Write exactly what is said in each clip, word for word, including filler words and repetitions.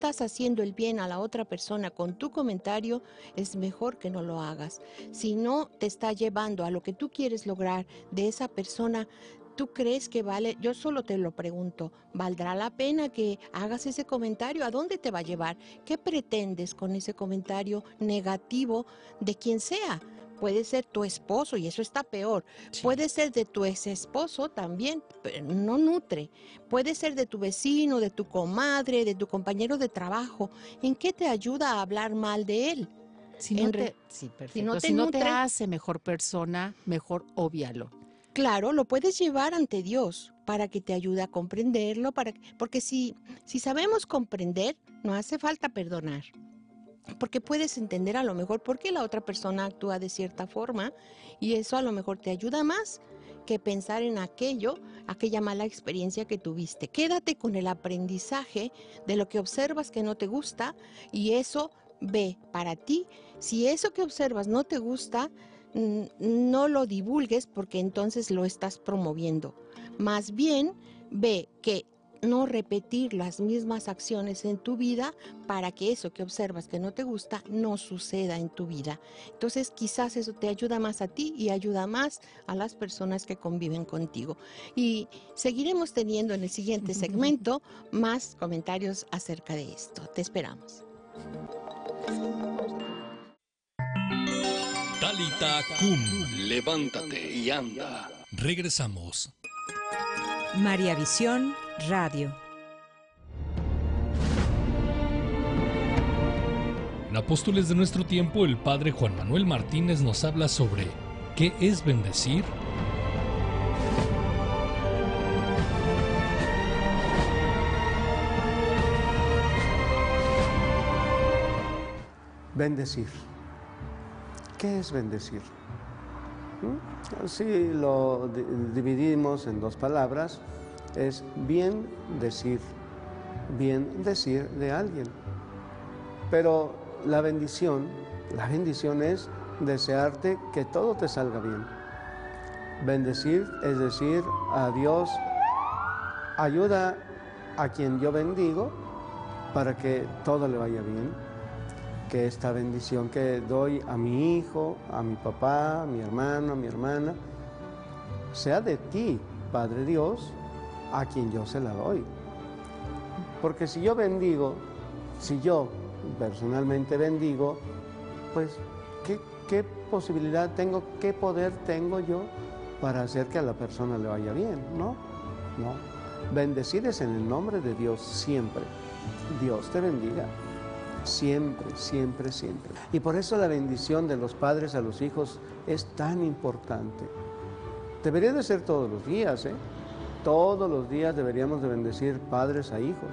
estás haciendo el bien a la otra persona con tu comentario, es mejor que no lo hagas. Si no te está llevando a lo que tú quieres lograr de esa persona, ¿tú crees que vale? Yo solo te lo pregunto, ¿valdrá la pena que hagas ese comentario? ¿A dónde te va a llevar? ¿Qué pretendes con ese comentario negativo de quien sea? Puede ser tu esposo y eso está peor. Sí. Puede ser de tu ex esposo también, pero no nutre. Puede ser de tu vecino, de tu comadre, de tu compañero de trabajo. ¿En qué te ayuda a hablar mal de él? Si no En te, re- sí, perfecto. si no te Si no te nutre, hace mejor persona, mejor óbvialo. claro, lo puedes llevar ante Dios para que te ayude a comprenderlo, para, porque si, si sabemos comprender, no hace falta perdonar. Porque puedes entender a lo mejor por qué la otra persona actúa de cierta forma y eso a lo mejor te ayuda más que pensar en aquello, aquella mala experiencia que tuviste. Quédate con el aprendizaje de lo que observas que no te gusta y eso ve para ti. Si eso que observas no te gusta, no lo divulgues porque entonces lo estás promoviendo. Más bien, ve que no repetir las mismas acciones en tu vida para que eso que observas que no te gusta no suceda en tu vida. Entonces quizás eso te ayuda más a ti y ayuda más a las personas que conviven contigo. Y seguiremos teniendo en el siguiente segmento más comentarios acerca de esto. Te esperamos. Talita Kum, levántate y anda. Regresamos. María Visión Radio. En Apóstoles de nuestro tiempo, el padre Juan Manuel Martínez nos habla sobre ¿qué es bendecir? Bendecir. ¿Qué es bendecir? ¿Mm? Si lo dividimos en dos palabras, es bien decir, bien decir de alguien. Pero la bendición, la bendición es desearte que todo te salga bien. Bendecir es decir a Dios, ayuda a quien yo bendigo para que todo le vaya bien. Que esta bendición que doy a mi hijo, a mi papá, a mi hermano, a mi hermana, sea de ti, Padre Dios, a quien yo se la doy. Porque si yo bendigo, si yo personalmente bendigo, pues, ¿qué, qué posibilidad tengo, qué poder tengo yo para hacer que a la persona le vaya bien? No, no. Bendecir es en el nombre de Dios siempre. Dios te bendiga. Siempre, siempre, siempre. Y por eso la bendición de los padres a los hijos es tan importante. Debería de ser todos los días, ¿eh? Todos los días deberíamos de bendecir padres a hijos.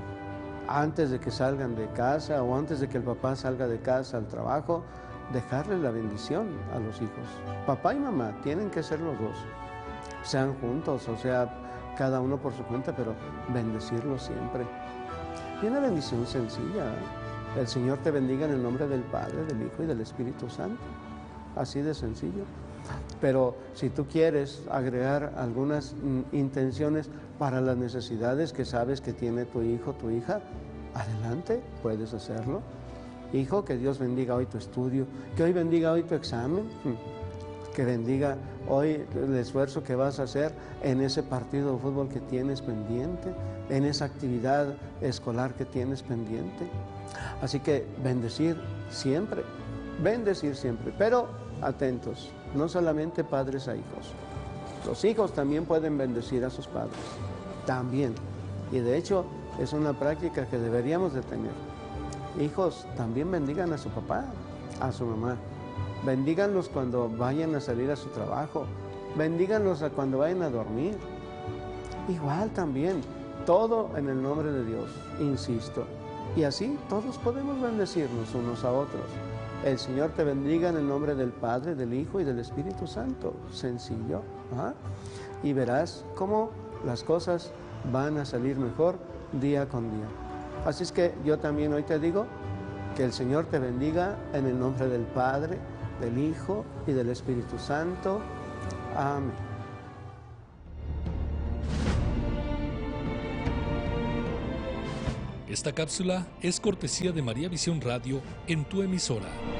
Antes de que salgan de casa o antes de que el papá salga de casa al trabajo, dejarle la bendición a los hijos. Papá y mamá tienen que ser los dos. Sean juntos, o sea, cada uno por su cuenta, pero bendecirlos siempre. Y una bendición sencilla, ¿eh? El Señor te bendiga en el nombre del Padre, del Hijo y del Espíritu Santo. Así de sencillo. Pero si tú quieres agregar algunas mm, intenciones para las necesidades que sabes que tiene tu hijo, tu hija, adelante, puedes hacerlo. Hijo, que Dios bendiga hoy tu estudio, que hoy bendiga hoy tu examen, que bendiga hoy el esfuerzo que vas a hacer en ese partido de fútbol que tienes pendiente, en esa actividad escolar que tienes pendiente. Así que bendecir siempre, bendecir siempre, pero atentos, no solamente padres a hijos. Los hijos también pueden bendecir a sus padres, también. Y de hecho es una práctica que deberíamos de tener. Hijos, también bendigan a su papá, a su mamá. Bendíganlos cuando vayan a salir a su trabajo. Bendíganlos cuando vayan a dormir. Igual también, todo en el nombre de Dios, insisto. Y así todos podemos bendecirnos unos a otros. El Señor te bendiga en el nombre del Padre, del Hijo y del Espíritu Santo. Sencillo. ¿Ah? Y verás cómo las cosas van a salir mejor día con día. Así es que yo también hoy te digo que el Señor te bendiga en el nombre del Padre, del Hijo y del Espíritu Santo. Amén. Esta cápsula es cortesía de María Visión Radio en tu emisora.